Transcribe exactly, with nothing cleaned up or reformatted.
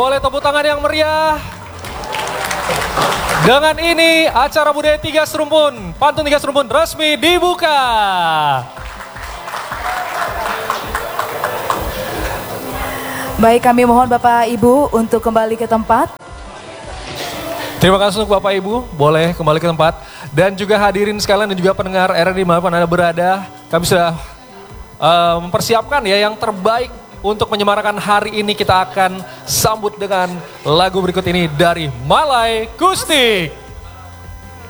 boleh tepuk tangan yang meriah. Dengan ini acara budaya tiga serumpun, pantun tiga serumpun resmi dibuka. Baik, kami mohon Bapak Ibu untuk kembali ke tempat. Terima kasih untuk Bapak Ibu, boleh kembali ke tempat. Dan juga hadirin sekalian dan juga pendengar R R I dimanapun Anda berada. Kami sudah uh, mempersiapkan ya yang terbaik untuk menyemarakan hari ini. Kita akan sambut dengan lagu berikut ini dari Malai Kustik.